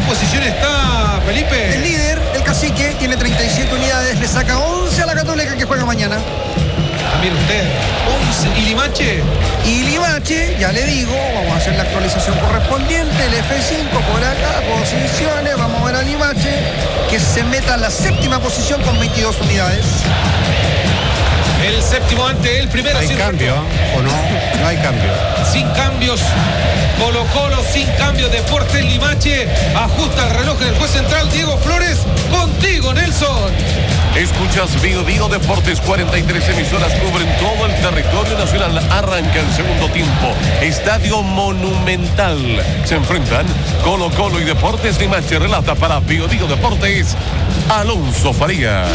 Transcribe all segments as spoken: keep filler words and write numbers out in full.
posición está, Felipe? El líder, el Cacique, tiene treinta y siete unidades, le saca once a la Católica que juega mañana. Mire usted, once. ¿Y Limache? Y Limache, ya le digo, vamos a hacer la actualización correspondiente, el F cinco por acá, posiciones, vamos a ver a Limache, que se meta en la séptima posición con veintidós unidades. El séptimo ante el primero. ¿Hay cambio o no? No hay cambio. Sin cambios. Colo Colo sin cambio. Deportes Limache. Ajusta el reloj del juez central Diego Flores. Contigo, Nelson. Escuchas Bio Bio Deportes. Cuarenta y tres emisoras cubren todo el territorio nacional. Arranca el segundo tiempo. Estadio Monumental. Se enfrentan Colo Colo y Deportes Limache. Relata para Bio Bio Deportes Alonso Faría.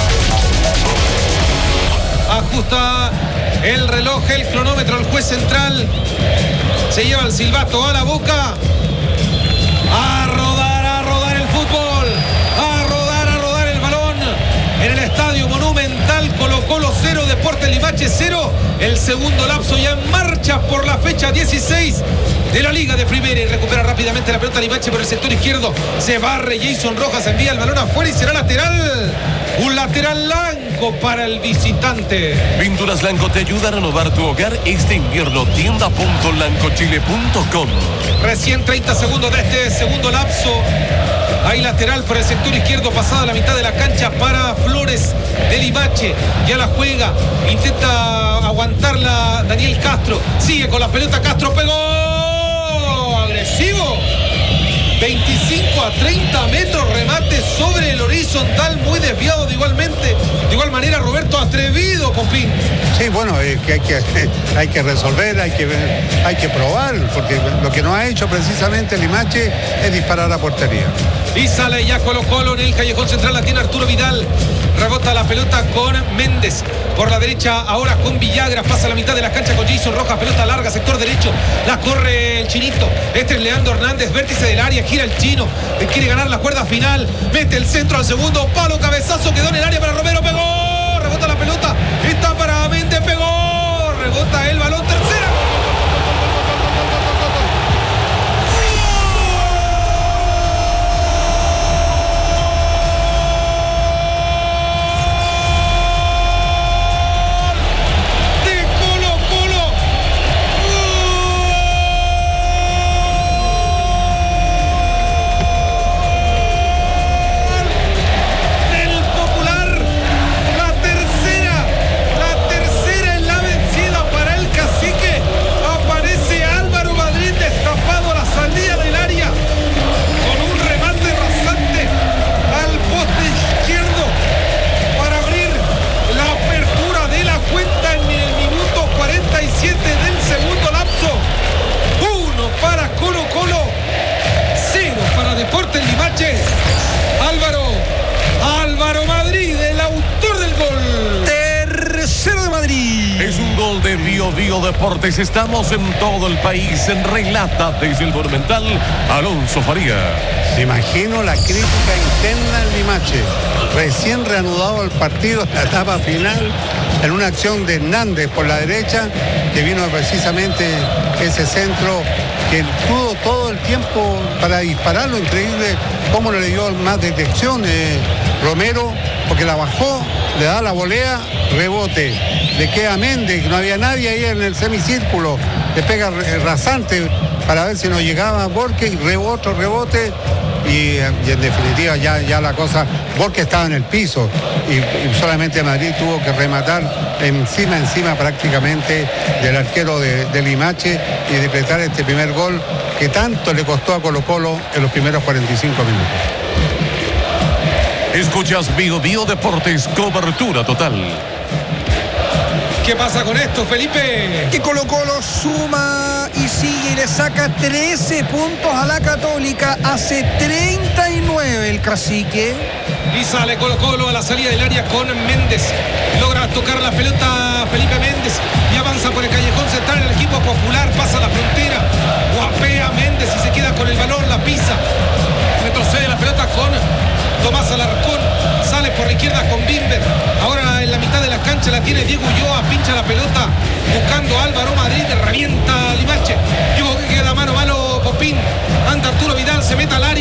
Ajusta el reloj, el cronómetro, el juez central. Se lleva el silbato a la boca. A rodar, a rodar el fútbol. A rodar, a rodar el balón. En el Estadio Monumental, Colo Colo cero, Deportes Limache cero. El segundo lapso ya en marcha por la fecha dieciséis de la Liga de Primera. Y recupera rápidamente la pelota Limache por el sector izquierdo. Se barre Jason Rojas, envía el balón afuera y será lateral. Un lateral blanco para el visitante. Pinturas Blanco te ayuda a renovar tu hogar este invierno. tienda punto blancochile punto com. Recién treinta segundos de este segundo lapso. Hay lateral por el sector izquierdo, pasada la mitad de la cancha para Flores de Limache. Ya la juega, intenta aguantarla Daniel Castro. Sigue con la pelota Castro, pegó. Agresivo. veinticinco a treinta metros, remate sobre el horizontal, muy desviado de igualmente. De igual manera, Roberto, atrevido, Popín. Sí, bueno, es que hay que, hay que resolver, hay que ver, hay que probar, porque lo que no ha hecho precisamente Limache es disparar a portería. Y sale ya Colo Colo en el callejón central, la tiene Arturo Vidal. Rebota la pelota con Méndez. Por la derecha ahora con Villagra. Pasa la mitad de la cancha con Jason Rojas. Pelota larga, sector derecho. La corre el Chinito. Este es Leandro Hernández, vértice del área. Gira el Chino. Quiere ganar la cuerda final. Mete el centro al segundo palo. Cabezazo, quedó en el área para Romero. Pegó. Rebota la pelota. Está para Méndez. Pegó. Rebota el balón. Tercera. Deportes Limache. Álvaro, Álvaro Madrid, el autor del gol. Tercero de Madrid. Es un gol de Bio Bio Deportes. Estamos en todo el país. En Relata desde el Monumental, Alonso Faría. Me imagino la crítica interna en Limache. Recién reanudado el partido, la etapa final, en una acción de Hernández por la derecha, que vino precisamente ese centro que tuvo todo el tiempo para dispararlo. Increíble cómo no le dio más detección eh, Romero, porque la bajó, le da la volea, rebote, le queda a Méndez, que no había nadie ahí en el semicírculo, le pega rasante para ver si no llegaba Borges, rebote, rebote, y, y en definitiva ya, ya la cosa, Borges estaba en el piso y, y solamente Madrid tuvo que rematar encima, encima prácticamente del arquero de, de Limache y decretar este primer gol que tanto le costó a Colo Colo en los primeros cuarenta y cinco minutos. Escuchas Bio Bio Deportes, cobertura total. ¿Qué pasa con esto, Felipe? Que Colo Colo suma y sigue y le saca trece puntos a la Católica. Hace treinta y nueve el Cacique. Y sale Colo Colo a la salida del área con Méndez. Logra tocar la pelota Felipe Méndez y avanza por el callejón central. El equipo popular pasa la frontera. Guapea Méndez y se queda con el balón, la pisa. Retrocede la pelota con Tomás Alarcón. Sale por la izquierda con Bimber. Ahora en la mitad de la cancha la tiene Diego Ulloa. Pincha la pelota buscando a Álvaro Madrid. Revienta Limache. Digo que queda mano a mano Popín. Anda Arturo Vidal, se mete al área.